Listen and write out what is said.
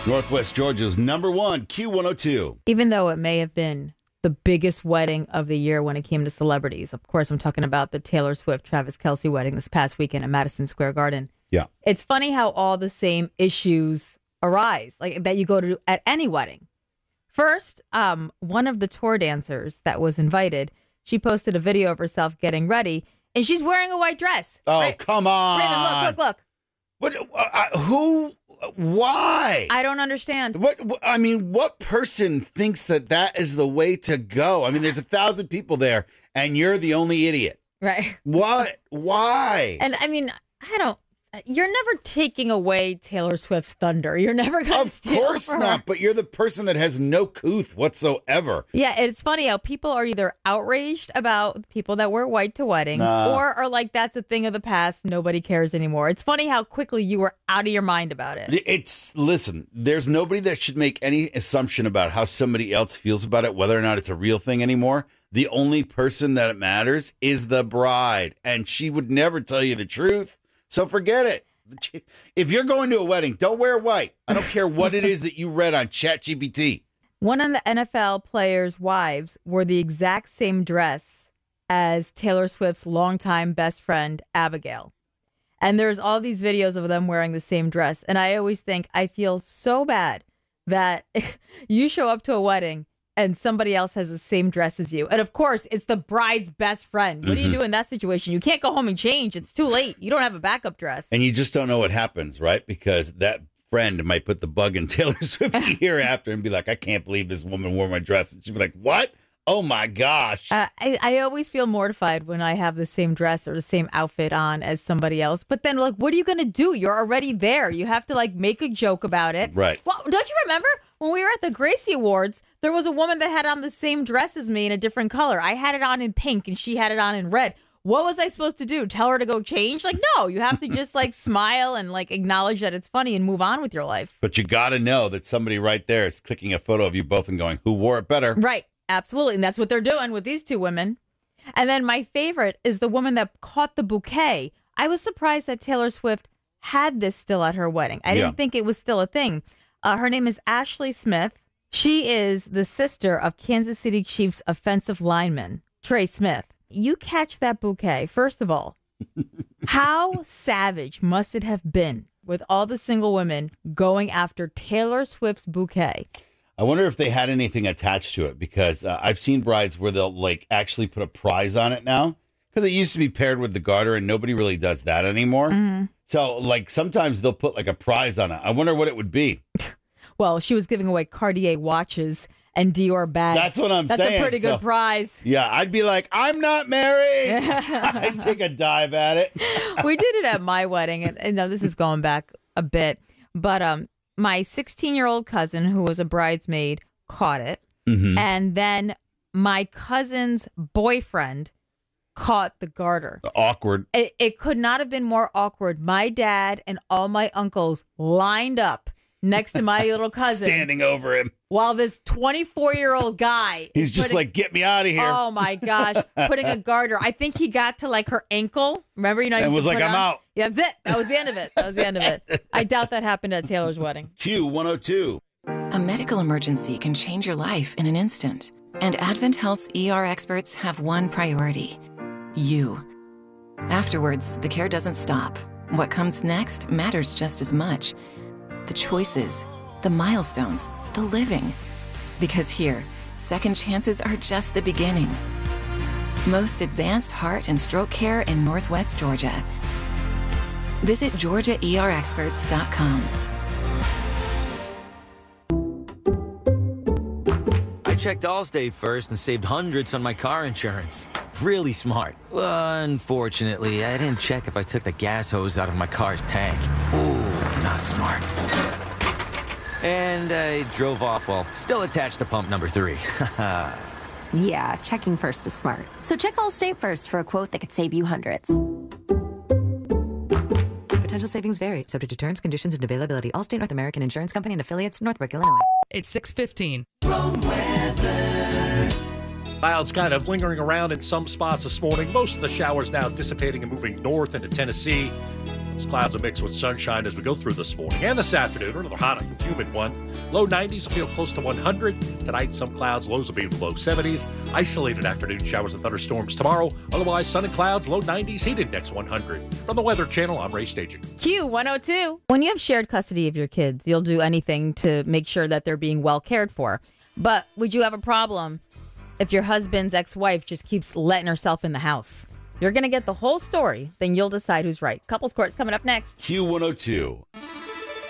Northwest Georgia's #1 Q102. Even though it may have been the biggest wedding of the year when it came to celebrities. Of course, I'm talking about the Taylor Swift, Travis Kelce wedding this past weekend at Madison Square Garden. Yeah. It's funny how all the same issues arise, like that you go to at any wedding. First, one of the tour dancers that was invited, she posted a video of herself getting ready, and she's wearing a white dress. Oh, come on. Raven, look. What? Who? Why? I don't understand. What person thinks that is the way to go? I mean, there's 1,000 people there, and you're the only idiot. Right. What? Why? And you're never taking away Taylor Swift's thunder. You're never going to steal Of course not, but you're the person that has no couth whatsoever. Yeah, it's funny how people are either outraged about people that wear white to weddings or are like, that's a thing of the past. Nobody cares anymore. It's funny how quickly you were out of your mind about it. Listen, there's nobody that should make any assumption about how somebody else feels about it, whether or not it's a real thing anymore. The only person that it matters is the bride, and she would never tell you the truth. So forget it. If you're going to a wedding, don't wear white. I don't care what it is that you read on ChatGPT. One of the NFL players' wives wore the exact same dress as Taylor Swift's longtime best friend, Abigail. And there's all these videos of them wearing the same dress. And I always think, I feel so bad that you show up to a wedding and somebody else has the same dress as you. And of course, it's the bride's best friend. What do you do in that situation? You can't go home and change. It's too late. You don't have a backup dress. And you just don't know what happens, right? Because that friend might put the bug in Taylor Swift's ear after and be like, I can't believe this woman wore my dress. And she'd be like, what? Oh, my gosh. I always feel mortified when I have the same dress or the same outfit on as somebody else. But then, like, what are you going to do? You're already there. You have to, like, make a joke about it. Right. Well, don't you remember when we were at the Gracie Awards, there was a woman that had on the same dress as me in a different color. I had it on in pink and she had it on in red. What was I supposed to do? Tell her to go change? Like, no, you have to just like smile and like acknowledge that it's funny and move on with your life. But you got to know that somebody right there is clicking a photo of you both and going, who wore it better? Right. Absolutely. And that's what they're doing with these two women. And then my favorite is the woman that caught the bouquet. I was surprised that Taylor Swift had this still at her wedding. I didn't think it was still a thing. Her name is Ashley Smith. She is the sister of Kansas City Chiefs offensive lineman Trey Smith. You catch that bouquet. First of all, how savage must it have been with all the single women going after Taylor Swift's bouquet? I wonder if they had anything attached to it, because I've seen brides where they'll like actually put a prize on it now, because it used to be paired with the garter and nobody really does that anymore. Mm-hmm. So like sometimes they'll put like a prize on it. I wonder what it would be. Well, she was giving away Cartier watches and Dior bags. That's what I'm saying. That's a pretty good prize. Yeah, I'd be like, I'm not married. I'd take a dive at it. We did it at my wedding. And now this is going back a bit. But my 16-year-old cousin, who was a bridesmaid, caught it. Mm-hmm. And then my cousin's boyfriend caught the garter. Awkward. It could not have been more awkward. My dad and all my uncles lined up next to my little cousin. Standing over him. While this 24-year-old guy... He's just like, get me out of here. Oh, my gosh. Putting a garter. I think he got to, like, her ankle. Remember? And was like, I'm out. Yeah, that's it. That was the end of it. I doubt that happened at Taylor's wedding. Q102. A medical emergency can change your life in an instant. And Advent Health's ER experts have one priority. You. Afterwards, the care doesn't stop. What comes next matters just as much. The choices, the milestones, the living. Because here, second chances are just the beginning. Most advanced heart and stroke care in Northwest Georgia. Visit GeorgiaERexperts.com. I checked Allstate first and saved hundreds on my car insurance. Really smart. Unfortunately, I didn't check if I took the gas hose out of my car's tank. Ooh, not smart. And I drove off while still attached to pump number 3. Yeah, checking first is smart. So check Allstate first for a quote that could save you hundreds. Potential savings vary, subject to terms, conditions, and availability. Allstate North American Insurance Company and affiliates, Northbrook, Illinois. It's 6:15. Clouds kind of lingering around in some spots this morning. Most of the showers now dissipating and moving north into Tennessee. It's clouds and mixed with sunshine as we go through this morning and this afternoon. Another hot and humid one. Low 90s will feel close to 100. Tonight, some clouds, lows will be in the low 70s. Isolated afternoon showers and thunderstorms tomorrow. Otherwise, sun and clouds, low 90s, heat index 100. From the Weather Channel, I'm Ray Staging. Q102. When you have shared custody of your kids, you'll do anything to make sure that they're being well cared for. But would you have a problem if your husband's ex-wife just keeps letting herself in the house? You're going to get the whole story, then you'll decide who's right. Couples Court's coming up next. Q102.